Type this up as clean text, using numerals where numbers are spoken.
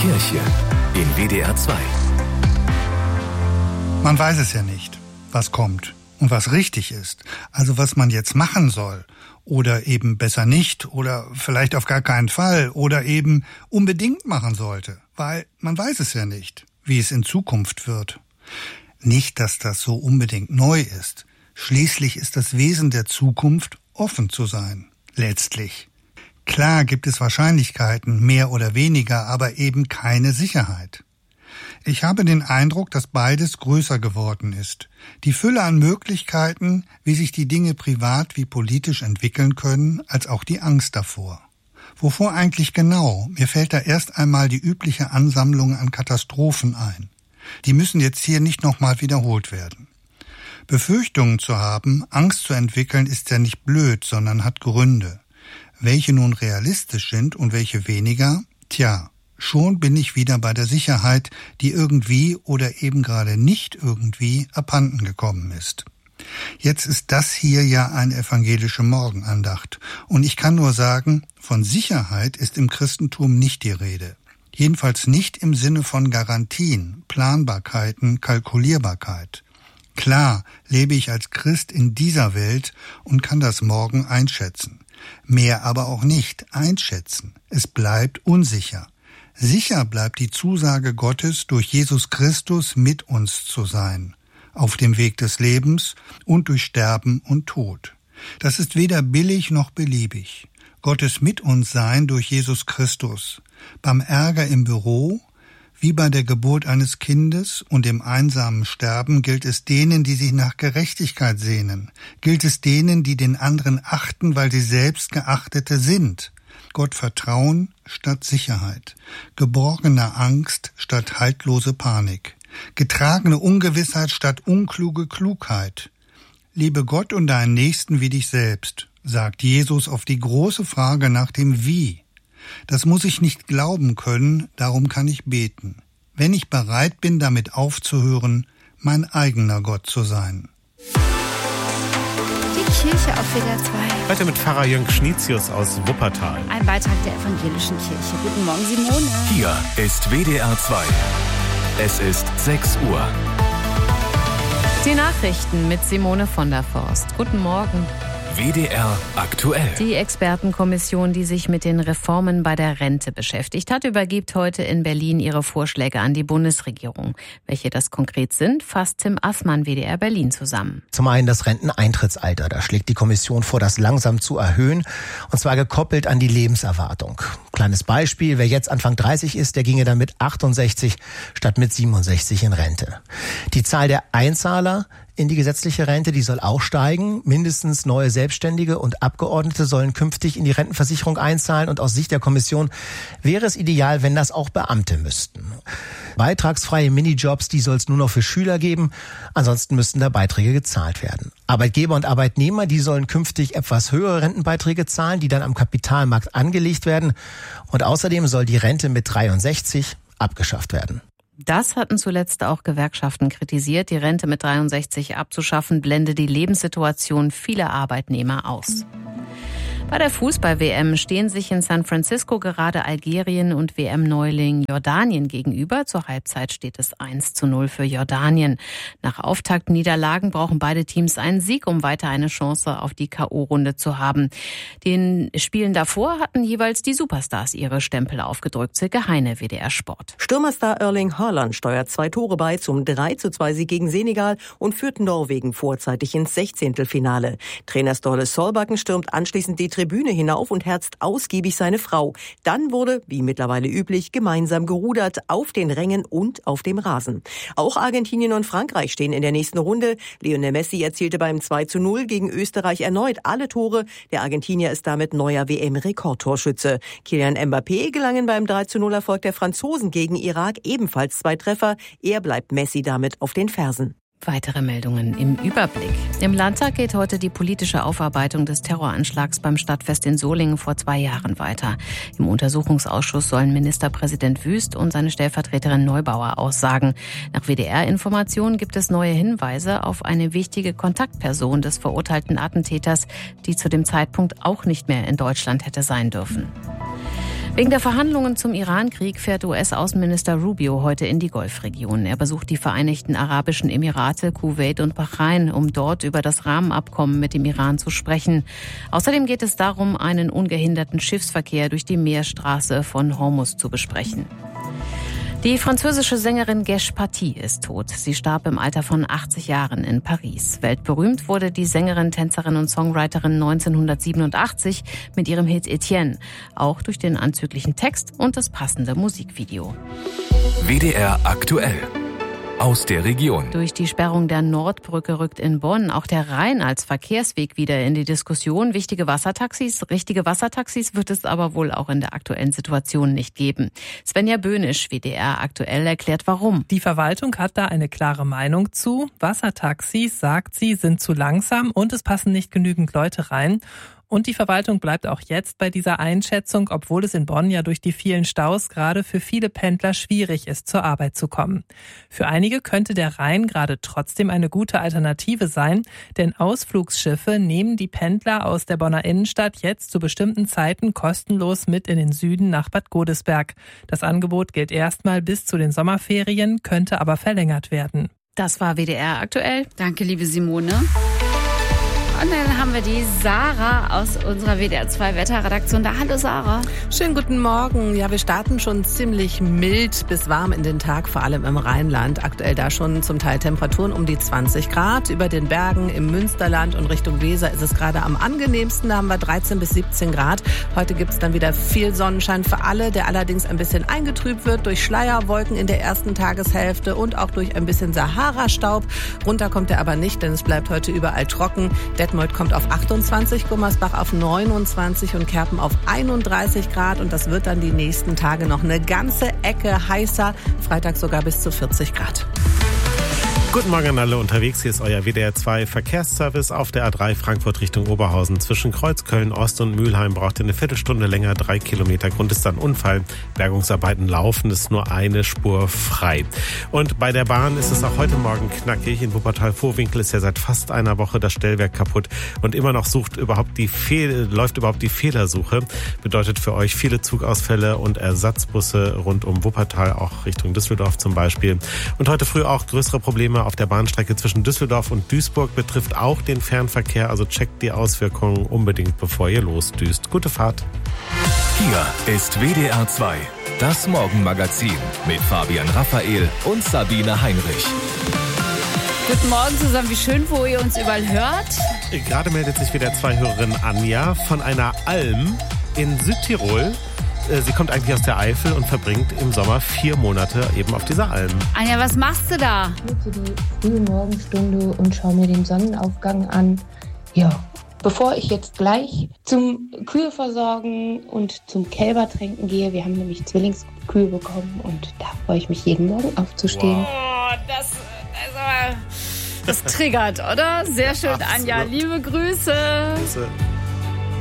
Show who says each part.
Speaker 1: Kirche in WDR 2.
Speaker 2: Man weiß es ja nicht, was kommt und was richtig ist. Also was man jetzt machen soll oder eben besser nicht oder vielleicht auf gar keinen Fall oder eben unbedingt machen sollte, weil man weiß es ja nicht, wie es in Zukunft wird. Nicht, dass das so unbedingt neu ist. Schließlich ist das Wesen der Zukunft, offen zu sein, letztlich. Klar gibt es Wahrscheinlichkeiten, mehr oder weniger, aber eben keine Sicherheit. Ich habe den Eindruck, dass beides größer geworden ist. Die Fülle an Möglichkeiten, wie sich die Dinge privat wie politisch entwickeln können, als auch die Angst davor. Wovor eigentlich genau? Mir fällt da erst einmal die übliche Ansammlung an Katastrophen ein. Die müssen jetzt hier nicht nochmal wiederholt werden. Befürchtungen zu haben, Angst zu entwickeln, ist ja nicht blöd, sondern hat Gründe. Welche nun realistisch sind und welche weniger? Tja, schon bin ich wieder bei der Sicherheit, die irgendwie oder eben gerade nicht irgendwie abhanden gekommen ist. Jetzt ist das hier ja eine evangelische Morgenandacht und ich kann nur sagen, von Sicherheit ist im Christentum nicht die Rede. Jedenfalls nicht im Sinne von Garantien, Planbarkeiten, Kalkulierbarkeit. Klar lebe ich als Christ in dieser Welt und kann das morgen einschätzen. Mehr aber auch nicht einschätzen. Es bleibt unsicher. Sicher bleibt die Zusage Gottes, durch Jesus Christus mit uns zu sein, auf dem Weg des Lebens und durch Sterben und Tod. Das ist weder billig noch beliebig. Gottes mit uns sein durch Jesus Christus. Beim Ärger im Büro, wie bei der Geburt eines Kindes und dem einsamen Sterben gilt es denen, die sich nach Gerechtigkeit sehnen. Gilt es denen, die den anderen achten, weil sie selbst Geachtete sind. Gott vertrauen statt Sicherheit. Geborgene Angst statt haltlose Panik. Getragene Ungewissheit statt unkluge Klugheit. Liebe Gott und deinen Nächsten wie dich selbst, sagt Jesus auf die große Frage nach dem Wie. Das muss ich nicht glauben können, darum kann ich beten. Wenn ich bereit bin, damit aufzuhören, mein eigener Gott zu sein.
Speaker 3: Die Kirche auf WDR 2.
Speaker 4: Heute mit Pfarrer Jörg Schnitzius aus Wuppertal.
Speaker 3: Ein Beitrag der evangelischen Kirche. Guten Morgen, Simone.
Speaker 1: Hier ist WDR 2. Es ist 6 Uhr.
Speaker 5: Die Nachrichten mit Simone von der Forst. Guten Morgen.
Speaker 1: WDR aktuell.
Speaker 5: Die Expertenkommission, die sich mit den Reformen bei der Rente beschäftigt hat, übergibt heute in Berlin ihre Vorschläge an die Bundesregierung. Welche das konkret sind, fasst Tim Assmann, WDR Berlin, zusammen.
Speaker 6: Zum einen das Renteneintrittsalter. Da schlägt die Kommission vor, das langsam zu erhöhen, und zwar gekoppelt an die Lebenserwartung. Kleines Beispiel, wer jetzt Anfang 30 ist, der ginge dann mit 68 statt mit 67 in Rente. Die Zahl der Einzahler in die gesetzliche Rente, die soll auch steigen. Mindestens neue Selbstständige und Abgeordnete sollen künftig in die Rentenversicherung einzahlen. Und aus Sicht der Kommission wäre es ideal, wenn das auch Beamte müssten. Beitragsfreie Minijobs, die soll es nur noch für Schüler geben. Ansonsten müssten da Beiträge gezahlt werden. Arbeitgeber und Arbeitnehmer, die sollen künftig etwas höhere Rentenbeiträge zahlen, die dann am Kapitalmarkt angelegt werden. Und außerdem soll die Rente mit 63 abgeschafft werden.
Speaker 5: Das hatten zuletzt auch Gewerkschaften kritisiert. Die Rente mit 63 abzuschaffen, blende die Lebenssituation vieler Arbeitnehmer aus. Bei der Fußball-WM stehen sich in San Francisco gerade Algerien und WM-Neuling Jordanien gegenüber. Zur Halbzeit steht es 1:0 für Jordanien. Nach Auftaktniederlagen brauchen beide Teams einen Sieg, um weiter eine Chance auf die K.O.-Runde zu haben. Den Spielen davor hatten jeweils die Superstars ihre Stempel aufgedrückt. Silke Heine, WDR Sport.
Speaker 7: Stürmerstar Erling Haaland steuert 2 Tore bei zum 3:2 gegen Senegal und führt Norwegen vorzeitig ins 16. Trainer Ståle Solbakken stürmt anschließend die Tribüne hinauf und herzt ausgiebig seine Frau. Dann wurde, wie mittlerweile üblich, gemeinsam gerudert auf den Rängen und auf dem Rasen. Auch Argentinien und Frankreich stehen in der nächsten Runde. Lionel Messi erzielte beim 2:0 gegen Österreich erneut alle Tore. Der Argentinier ist damit neuer WM-Rekordtorschütze. Kylian Mbappé gelangen beim 3:0-Erfolg der Franzosen gegen Irak ebenfalls 2 Treffer. Er bleibt Messi damit auf den Fersen.
Speaker 5: Weitere Meldungen im Überblick. Im Landtag geht heute die politische Aufarbeitung des Terroranschlags beim Stadtfest in Solingen vor 2 Jahren weiter. Im Untersuchungsausschuss sollen Ministerpräsident Wüst und seine Stellvertreterin Neubauer aussagen. Nach WDR-Informationen gibt es neue Hinweise auf eine wichtige Kontaktperson des verurteilten Attentäters, die zu dem Zeitpunkt auch nicht mehr in Deutschland hätte sein dürfen. Wegen der Verhandlungen zum Iran-Krieg fährt US-Außenminister Rubio heute in die Golfregion. Er besucht die Vereinigten Arabischen Emirate, Kuwait und Bahrain, um dort über das Rahmenabkommen mit dem Iran zu sprechen. Außerdem geht es darum, einen ungehinderten Schiffsverkehr durch die Meerstraße von Hormuz zu besprechen. Die französische Sängerin Gesh Paty ist tot. Sie starb im Alter von 80 Jahren in Paris. Weltberühmt wurde die Sängerin, Tänzerin und Songwriterin 1987 mit ihrem Hit Etienne. Auch durch den anzüglichen Text und das passende Musikvideo.
Speaker 1: WDR aktuell. Aus der Region.
Speaker 5: Durch die Sperrung der Nordbrücke rückt in Bonn auch der Rhein als Verkehrsweg wieder in die Diskussion. Richtige Wassertaxis wird es aber wohl auch in der aktuellen Situation nicht geben. Svenja Böhnisch, WDR aktuell, erklärt warum.
Speaker 8: Die Verwaltung hat da eine klare Meinung zu. Wassertaxis, sagt sie, sind zu langsam und es passen nicht genügend Leute rein. Und die Verwaltung bleibt auch jetzt bei dieser Einschätzung, obwohl es in Bonn ja durch die vielen Staus gerade für viele Pendler schwierig ist, zur Arbeit zu kommen. Für einige könnte der Rhein gerade trotzdem eine gute Alternative sein, denn Ausflugsschiffe nehmen die Pendler aus der Bonner Innenstadt jetzt zu bestimmten Zeiten kostenlos mit in den Süden nach Bad Godesberg. Das Angebot gilt erstmal bis zu den Sommerferien, könnte aber verlängert werden.
Speaker 5: Das war WDR aktuell.
Speaker 3: Danke, liebe Simone. Und dann haben wir die Sarah aus unserer WDR 2 Wetterredaktion da. Hallo Sarah.
Speaker 9: Schönen guten Morgen. Ja, wir starten schon ziemlich mild bis warm in den Tag, vor allem im Rheinland. Aktuell da schon zum Teil Temperaturen um die 20 Grad. Über den Bergen im Münsterland und Richtung Weser ist es gerade am angenehmsten. Da haben wir 13 bis 17 Grad. Heute gibt es dann wieder viel Sonnenschein für alle, der allerdings ein bisschen eingetrübt wird durch Schleierwolken in der ersten Tageshälfte und auch durch ein bisschen Sahara-Staub. Runter kommt er aber nicht, denn es bleibt heute überall trocken. Detmold kommt auf 28, Gummersbach auf 29 und Kerpen auf 31 Grad. Und das wird dann die nächsten Tage noch eine ganze Ecke heißer. Freitag sogar bis zu 40 Grad.
Speaker 4: Guten Morgen an alle unterwegs. Hier ist euer WDR 2 Verkehrsservice auf der A3 Frankfurt Richtung Oberhausen. Zwischen Kreuzköln Ost und Mülheim braucht ihr eine Viertelstunde länger, 3 Kilometer. Grund ist dann Unfall. Bergungsarbeiten laufen, ist nur eine Spur frei. Und bei der Bahn ist es auch heute Morgen knackig. In Wuppertal-Vohwinkel ist ja seit fast einer Woche das Stellwerk kaputt und immer noch läuft überhaupt die Fehlersuche. Bedeutet für euch viele Zugausfälle und Ersatzbusse rund um Wuppertal, auch Richtung Düsseldorf zum Beispiel. Und heute früh auch größere Probleme auf der Bahnstrecke zwischen Düsseldorf und Duisburg, betrifft auch den Fernverkehr. Also checkt die Auswirkungen unbedingt, bevor ihr losdüst. Gute Fahrt.
Speaker 1: Hier ist WDR 2, das Morgenmagazin mit Fabian Raphael und Sabine Heinrich.
Speaker 3: Guten Morgen zusammen, wie schön, wo ihr uns überall hört.
Speaker 4: Gerade meldet sich wieder Hörerin Anja von einer Alm in Südtirol. Sie kommt eigentlich aus der Eifel und verbringt im Sommer 4 Monate eben auf dieser Alm.
Speaker 3: Anja, was machst du da?
Speaker 10: Ich nutze die frühe Morgenstunde und schaue mir den Sonnenaufgang an. Ja, bevor ich jetzt gleich zum Kühe versorgen und zum Kälbertränken gehe. Wir haben nämlich Zwillingskühe bekommen und da freue ich mich jeden Morgen aufzustehen.
Speaker 3: Oh, das triggert, oder? Sehr schön, Anja. Liebe Grüße.